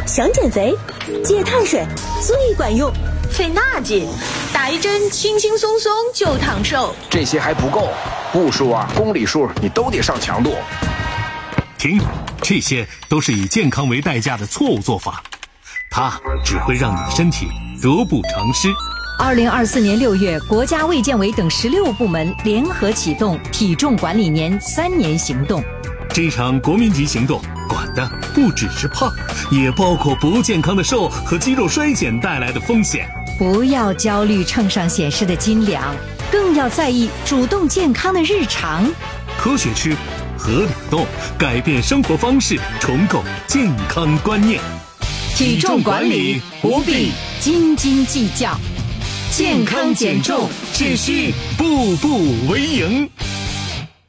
想减肥，戒碳水最管用。 费那劲，打一针轻轻松松就烫瘦。 这些还不够，步数啊、公里数你都得上强度。 停，这些都是以健康为代价的错误做法，它只会让你的身体得不偿失。 2024年6月，国家卫健委等16部门联合启动体重管理年3年行动。 这场国民级行动管的不只是胖，也包括不健康的瘦和肌肉衰减带来的风险。 不要焦虑秤上显示的斤两，更要在意主动健康的日常。 科学吃，合理动，改变生活方式，重构健康观念。 体重管理不必斤斤计较，健康减重只需步步为营。